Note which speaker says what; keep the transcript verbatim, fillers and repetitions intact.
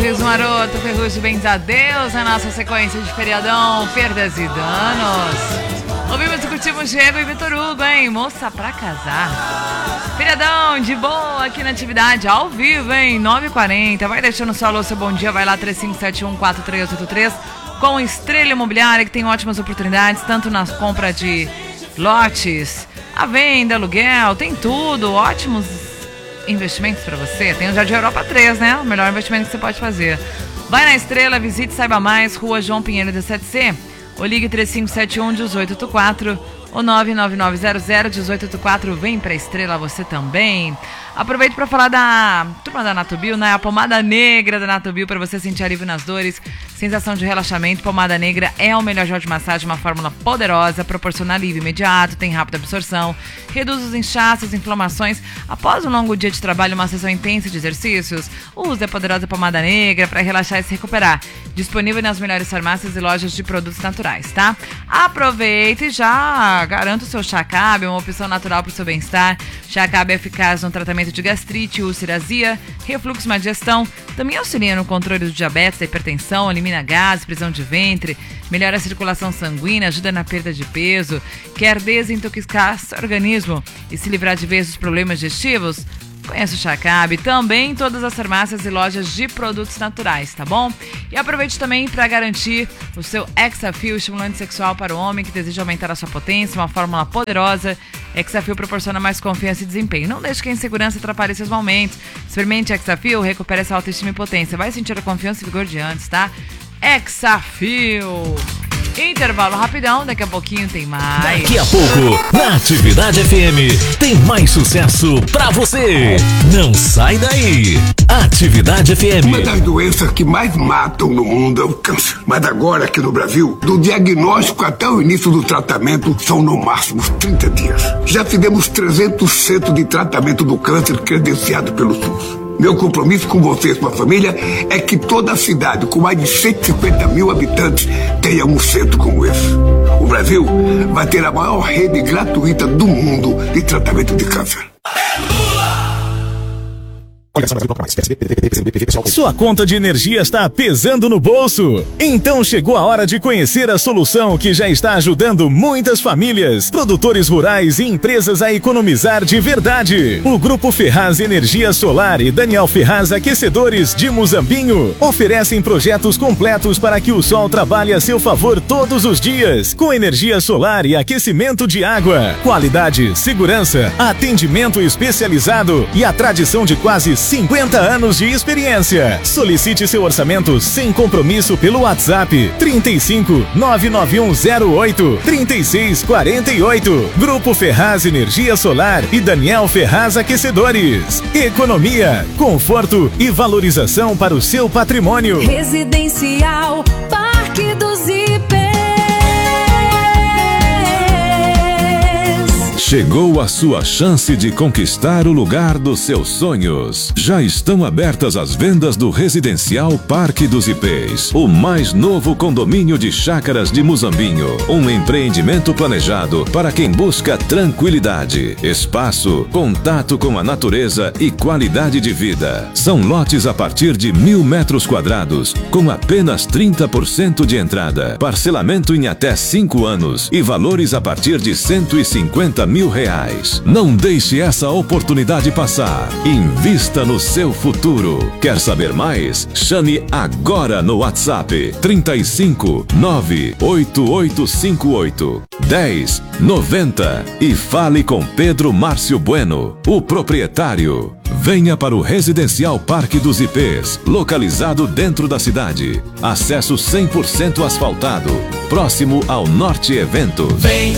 Speaker 1: Borges, Maroto, Ferrugem, bens a Deus, na nossa sequência de feriadão, perdas e danos. Ouvimos e curtimos Diego e Vitor Hugo, hein? Moça pra casar. Feriadão de boa aqui na atividade, ao vivo, hein? nove e quarenta. Vai deixando só alô, seu bom dia, vai lá três cinco sete um quatro três oito três com Estrela Imobiliária, que tem ótimas oportunidades, tanto na compra de lotes, a venda, aluguel, tem tudo, ótimos investimentos para você. Tem o Jardim Europa três, né? O melhor investimento que você pode fazer. Vai na Estrela, visite, saiba mais, Rua João Pinheiro dezessete C, ou ligue três cinco sete um um oito oito quatro ou nove nove nove zero zero um oito oito quatro. Vem pra Estrela você também. Aproveito para falar da turma da Natubio, né? A pomada negra da Natubio para você sentir alívio nas dores, sensação de relaxamento. Pomada negra é o melhor gel de massagem, uma fórmula poderosa, proporciona alívio imediato, tem rápida absorção, reduz os inchaços, inflamações. Após um longo dia de trabalho, uma sessão intensa de exercícios, use a poderosa pomada negra para relaxar e se recuperar. Disponível nas melhores farmácias e lojas de produtos naturais, tá? Aproveite e já garanta o seu Chacab, uma opção natural para o seu bem-estar. Chacab é eficaz no tratamento de gastrite, úlcera, azia, refluxo, má digestão. Também auxilia no controle do diabetes, da hipertensão, elimina gases, prisão de ventre, melhora a circulação sanguínea, ajuda na perda de peso. Quer desintoxicar seu organismo e se livrar de vez dos problemas digestivos? Conheça o Chacab, também em todas as farmácias e lojas de produtos naturais, tá bom? E aproveite também para garantir o seu Hexafil, estimulante sexual para o homem que deseja aumentar a sua potência, uma fórmula poderosa. Hexafil proporciona mais confiança e desempenho. Não deixe que a insegurança atrapalhe seus momentos. Experimente Hexafil, recupere essa autoestima e potência. Vai sentir a confiança e vigor de antes, tá? Hexafil. Intervalo rapidão, daqui a pouquinho tem mais.
Speaker 2: Daqui a pouco, na Atividade F M, tem mais sucesso pra você. Não sai daí. Atividade F M.
Speaker 3: Uma das doenças que mais matam no mundo é o câncer. Mas agora, aqui no Brasil, do diagnóstico até o início do tratamento, são no máximo trinta dias. Já fizemos trezentos centros de tratamento do câncer credenciado pelo SUS. Meu compromisso com você e sua família é que toda a cidade, com mais de cento e cinquenta mil habitantes, tenha um centro como esse. O Brasil vai ter a maior rede gratuita do mundo de tratamento de câncer.
Speaker 2: Sua conta de energia está pesando no bolso? Então chegou a hora de conhecer a solução que já está ajudando muitas famílias, produtores rurais e empresas a economizar de verdade. O Grupo Ferraz Energia Solar e Daniel Ferraz Aquecedores de Muzambinho oferecem projetos completos para que o sol trabalhe a seu favor todos os dias, com energia solar e aquecimento de água, qualidade, segurança, atendimento especializado e a tradição de quase cinquenta anos de experiência. Solicite seu orçamento sem compromisso pelo WhatsApp trinta e cinco, nove nove um zero oito, trinta e seis quarenta e oito. Grupo Ferraz Energia Solar e Daniel Ferraz Aquecedores. Economia, conforto e valorização para o seu patrimônio.
Speaker 4: Residencial Parque dos Ipês.
Speaker 5: Chegou a sua chance de conquistar o lugar dos seus sonhos. Já estão abertas as vendas do Residencial Parque dos Ipês, o mais novo condomínio de chácaras de Muzambinho. Um empreendimento planejado para quem busca tranquilidade, espaço, contato com a natureza e qualidade de vida. São lotes a partir de mil metros quadrados, com apenas trinta por cento de entrada, parcelamento em até cinco anos e valores a partir de cento e cinquenta mil reais. Não deixe essa oportunidade passar. Invista no seu futuro. Quer saber mais? Chame agora no WhatsApp trinta e cinco, nove oito oito cinco oito, dez noventa e fale com Pedro Márcio Bueno, o proprietário. Venha para o Residencial Parque dos Ipês, localizado dentro da cidade. Acesso cem por cento asfaltado, próximo ao Norte Evento.
Speaker 6: Vem